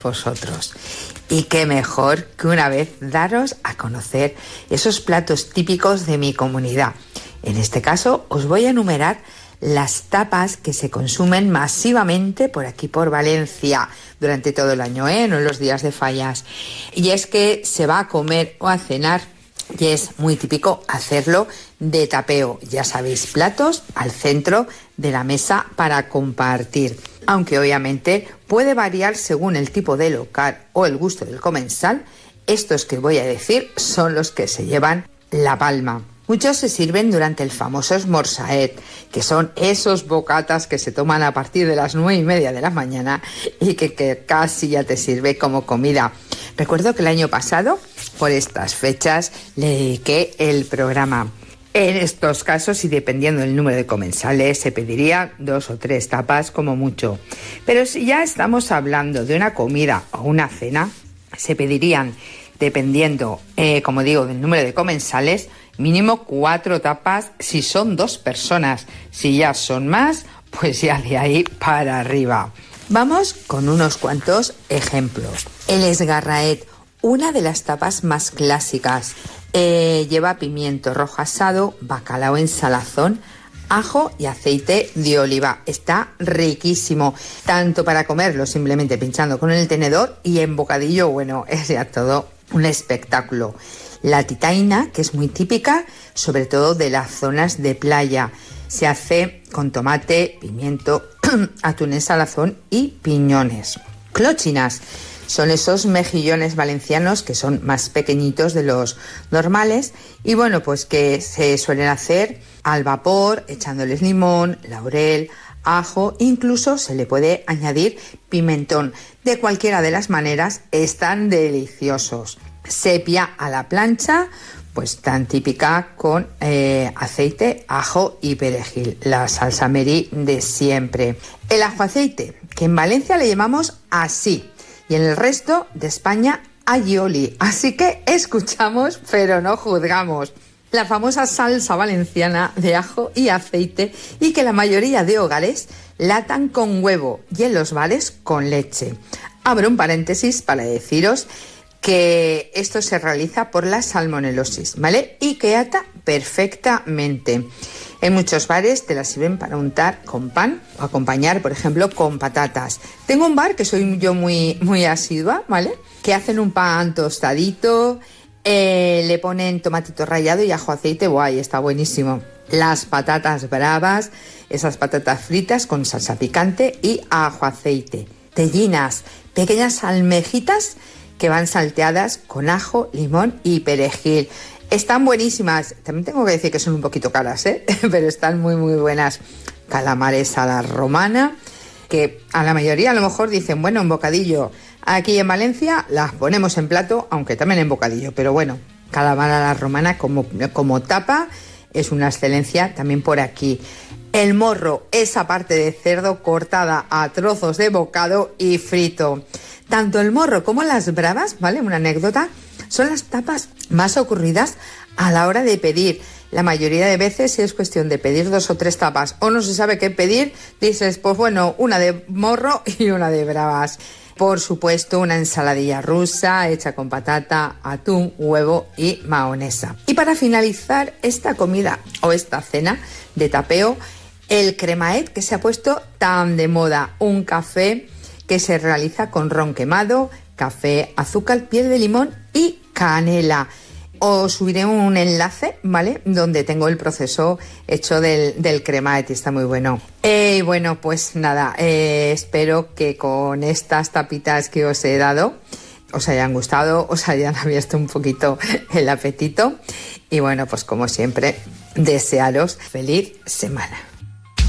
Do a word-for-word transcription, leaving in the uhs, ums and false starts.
vosotros. Y qué mejor que una vez daros a conocer esos platos típicos de mi comunidad. En este caso os voy a enumerar las tapas que se consumen masivamente por aquí por Valencia durante todo el año, ¿eh? No en los días de fallas. Y es que se va a comer o a cenar y es muy típico hacerlo de tapeo. Ya sabéis, platos al centro de la mesa para compartir. Aunque obviamente puede variar según el tipo de local o el gusto del comensal, estos que voy a decir son los que se llevan la palma. Muchos se sirven durante el famoso esmorzaet, que son esos bocatas que se toman a partir de las nueve y media de la mañana y que, que casi ya te sirve como comida. Recuerdo que el año pasado, por estas fechas, le dediqué el programa. En estos casos, y dependiendo del número de comensales, se pediría dos o tres tapas como mucho. Pero si ya estamos hablando de una comida o una cena, se pedirían, dependiendo, eh, como digo, del número de comensales, mínimo cuatro tapas si son dos personas. Si ya son más, pues ya de ahí para arriba. Vamos con unos cuantos ejemplos. El esgarraet, una de las tapas más clásicas. Eh, lleva pimiento rojo asado, bacalao en salazón, ajo y aceite de oliva. Está riquísimo, tanto para comerlo simplemente pinchando con el tenedor y en bocadillo, bueno, es ya todo un espectáculo. La titaina, que es muy típica, sobre todo de las zonas de playa. Se hace con tomate, pimiento, atún en salazón y piñones. Clochinas son esos mejillones valencianos que son más pequeñitos de los normales y bueno, pues que se suelen hacer al vapor, echándoles limón, laurel, ajo, incluso se le puede añadir pimentón. De cualquiera de las maneras están deliciosos. Sepia a la plancha, pues tan típica con eh, aceite, ajo y perejil, la salsa Meri de siempre. El ajo aceite, que en Valencia le llamamos así, y en el resto de España aioli, así que escuchamos pero no juzgamos. La famosa salsa valenciana de ajo y aceite y que la mayoría de hogares latan con huevo y en los bares con leche. Abro un paréntesis para deciros que esto se realiza por la salmonelosis, ¿vale? Y que ata perfectamente. En muchos bares te la sirven para untar con pan o acompañar, por ejemplo, con patatas. Tengo un bar que soy yo muy, muy asidua, ¿vale? Que hacen un pan tostadito, eh, le ponen tomatito rallado y ajo aceite, guay, está buenísimo. Las patatas bravas, esas patatas fritas con salsa picante y ajo aceite. Tellinas, pequeñas almejitas que van salteadas con ajo, limón y perejil. Están buenísimas. También tengo que decir que son un poquito caras, ¿eh? Pero están muy, muy buenas. Calamares a la romana, que a la mayoría a lo mejor dicen, bueno, en bocadillo. Aquí en Valencia las ponemos en plato, aunque también en bocadillo. Pero bueno, calamar a la romana como, como tapa es una excelencia también por aquí. El morro, esa parte de cerdo cortada a trozos de bocado y frito. Tanto el morro como las bravas, ¿vale? Una anécdota, son las tapas más ocurridas a la hora de pedir. La mayoría de veces, si es cuestión de pedir dos o tres tapas o no se sabe qué pedir, dices, pues bueno, una de morro y una de bravas. Por supuesto, una ensaladilla rusa hecha con patata, atún, huevo y mahonesa. Y para finalizar esta comida o esta cena de tapeo, el cremaet, que se ha puesto tan de moda, un café que se realiza con ron quemado, café, azúcar, piel de limón y canela. Os subiré un enlace, ¿vale? Donde tengo el proceso hecho del, del cremaet y está muy bueno. Y eh, bueno, pues nada, eh, espero que con estas tapitas que os he dado os hayan gustado, os hayan abierto un poquito el apetito. Y bueno, pues como siempre, desearos feliz semana.